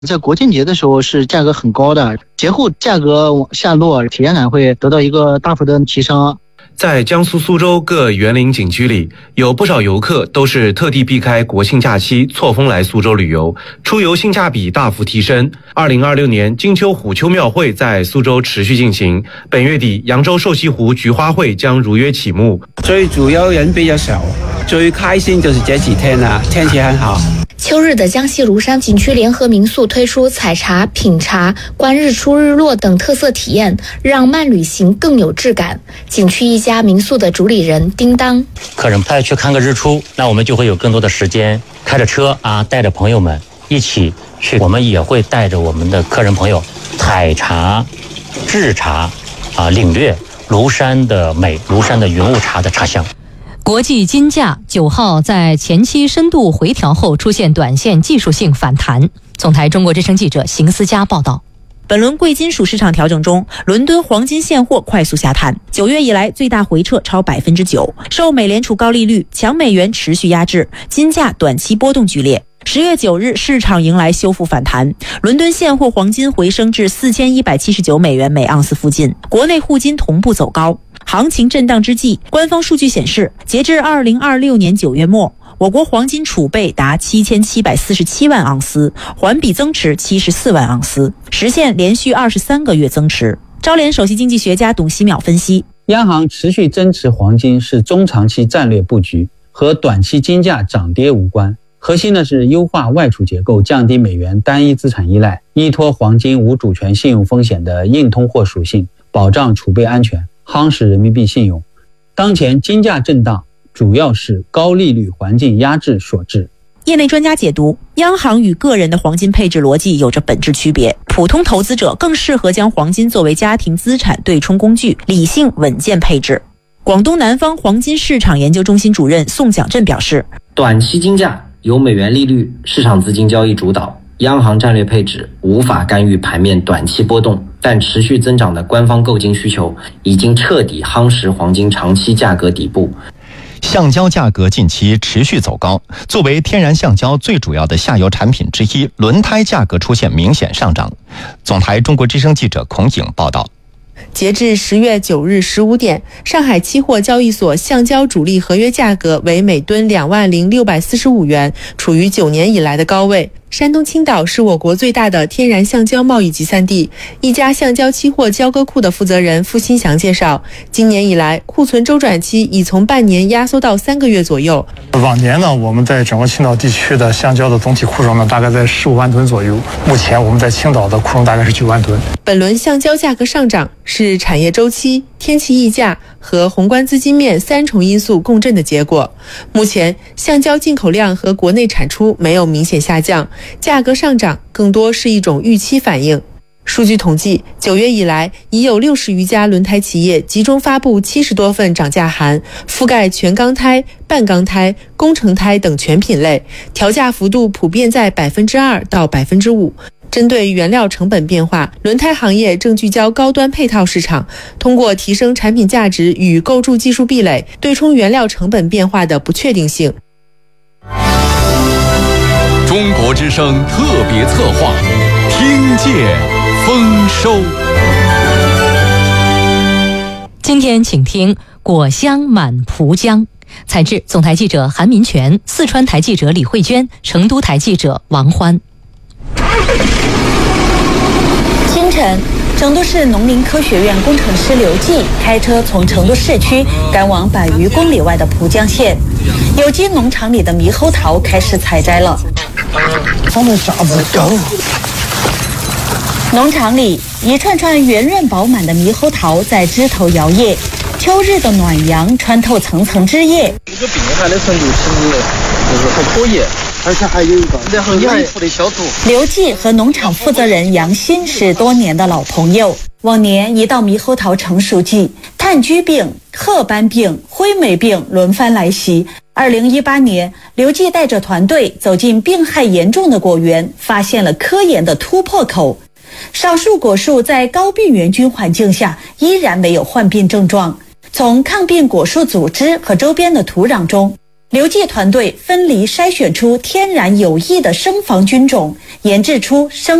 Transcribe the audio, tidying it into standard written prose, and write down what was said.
在国庆节的时候是价格很高的，节后价格往下落，体验感会得到一个大幅的提升。 在江苏苏州各园林景区里，有不少游客都是特地避开国庆假期错峰来苏州旅游，出游性价比大幅提升。2026年金秋虎丘庙会在苏州持续进行，本月底扬州瘦西湖菊花会将如约启幕。 最主要人比较少，最开心就是这几天了，天气很好。 秋日的江西庐山景区联合民宿推出采茶、品茶、观日出日落等特色体验，让慢旅行更有质感。景区一家民宿的主理人叮当， 客人派去看个日出，那我们就会有更多的时间开着车带着朋友们一起去，我们也会带着我们的客人朋友采茶、制茶领略庐山的美，庐山的云雾茶的茶香。 国际金价9号在前期深度回调后出现短线技术性反弹。总台中国之声记者邢思佳报道。 本轮贵金属市场调整中，伦敦黄金现货快速下探，9月以来最大回撤超9%，受美联储高利率、强美元持续压制，金价短期波动剧烈。10月9日，市场迎来修复反弹，伦敦现货黄金回升至4179美元每盎司附近，国内沪金同步走高。行情震荡之际，官方数据显示，截至2026年9月末，我国黄金储备达7747万盎司，环比增持74万盎司，实现连续23个月增持。招联首席经济学家董希淼分析， 央行持续增持黄金是中长期战略布局，和短期金价涨跌无关。核心呢是优化外储结构，降低美元单一资产依赖，依托黄金无主权信用风险的硬通货属性，保障储备安全，夯实人民币信用。当前金价震荡主要是高利率环境压制所致。 业内专家解读，央行与个人的黄金配置逻辑有着本质区别，普通投资者更适合将黄金作为家庭资产对冲工具，理性稳健配置。广东南方黄金市场研究中心主任宋蒋振表示， 短期金价由美元利率、市场资金交易主导，央行战略配置无法干预盘面短期波动，但持续增长的官方购金需求已经彻底夯实黄金长期价格底部。 橡胶价格近期持续走高，作为天然橡胶最主要的下游产品之一，轮胎价格出现明显上涨。总台中国之声记者孔颖报道。 截至10月9日15点，上海期货交易所橡胶主力合约价格为每吨20645元，处于9年以来的高位。山东青岛是我国最大的天然橡胶贸易集散地，一家橡胶期货交割库的负责人付新祥介绍，今年以来库存周转期已从半年压缩到3个月左右。 往年呢，我们在整个青岛地区的橡胶的总体库容呢，大概在15万吨左右。目前我们在青岛的库容大概是9万吨。 本轮橡胶价格上涨是产业周期、天气溢价和宏观资金面3重因素共振的结果。目前橡胶进口量和国内产出没有明显下降，价格上涨更多是一种预期反应。数据统计，9月以来已有60余家轮胎企业集中发布70多份涨价函，覆盖全钢胎、半钢胎、工程胎等全品类，调价幅度普遍在2%到5%。针对原料成本变化，轮胎行业正聚焦高端配套市场，通过提升产品价值与构筑技术壁垒，对冲原料成本变化的不确定性。 中国之声特别策划，听见丰收。 今天请听果香满蒲江，采制总台记者韩民权，四川台记者李慧娟，成都台记者王欢。 清晨，成都市农林科学院工程师刘继开车从成都市区赶往100余公里外的蒲江县，有机农场里的猕猴桃开始采摘了。 放的啥子高？ 农场里一串串圆润饱满的猕猴桃在枝头摇曳，秋日的暖阳穿透层层枝叶。 这个病害的程度其实就是还可以。而且还有一个很严酷的小组。 刘继和农场负责人杨鑫是多年的老朋友。往年一到猕猴桃成熟季，炭疽病、褐斑病、灰霉病轮番来袭。2018年，刘继带着团队走进病害严重的果园，发现了科研的突破口。少数果树在高病原菌环境下依然没有患病症状。从抗病果树组织和周边的土壤中， 刘记团队分离筛选出天然有益的生防菌种，研制出生